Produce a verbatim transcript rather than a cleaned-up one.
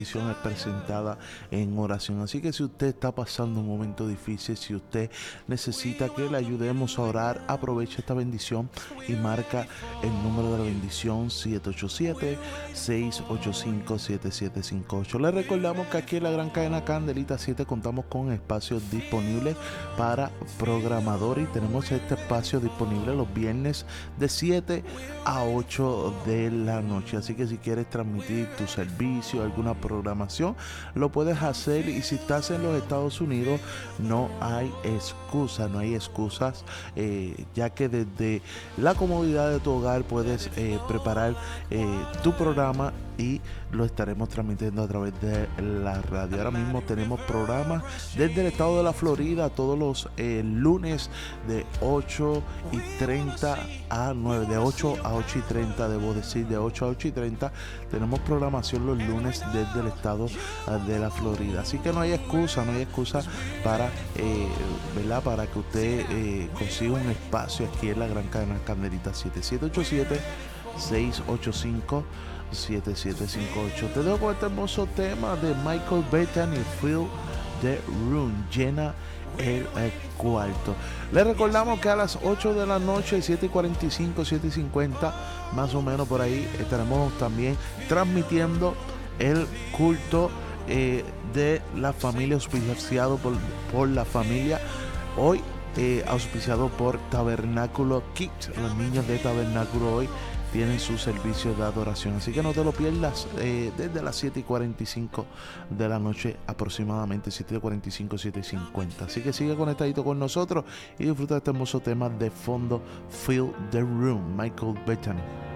Es presentada en oración. Así que si usted está pasando un momento difícil, si usted necesita que le ayudemos a orar, aproveche esta bendición y marca el número de la bendición siete ocho siete, seis ocho cinco, siete siete cinco ocho. Le recordamos que aquí en la Gran Cadena Candelita siete contamos con espacios disponibles para programadores y tenemos este espacio disponible los viernes de siete a ocho de la noche. Así que si quieres transmitir tu servicio, alguna programación, lo puedes hacer. Y si estás en los Estados Unidos, no hay excusa, no hay excusas, eh, ya que desde la comodidad de tu hogar puedes eh, preparar eh, tu programa y lo estaremos transmitiendo a través de la radio. Ahora mismo tenemos programas desde el estado de la Florida todos los eh, lunes de ocho y treinta a nueve, de ocho a ocho y treinta, debo decir, de ocho a ocho y treinta. Tenemos programación los lunes desde el estado de la Florida. Así que no hay excusa, no hay excusa para, eh, ¿verdad? Para que usted eh, consiga un espacio aquí en la Gran Cadena Candelita siete siete ocho siete, seis ocho cinco, siete siete cinco ocho. Te dejo con este hermoso tema de Michael Bethany, Fill the Room, llena el, el cuarto. Les recordamos que a las ocho de la noche, siete y cuarenta y cinco, siete y cincuenta, más o menos por ahí, estaremos también transmitiendo el culto eh, de la familia, auspiciado por, por la familia. Hoy eh, auspiciado por Tabernáculo Kids. Los niños de Tabernáculo hoy tienen su servicio de adoración, así que no te lo pierdas, eh, desde las siete y cuarenta y cinco de la noche aproximadamente, siete y cuarenta y cinco, siete y cincuenta. Así que sigue conectadito con nosotros y disfruta de este hermoso tema de fondo, Fill the Room, Michael Bethany.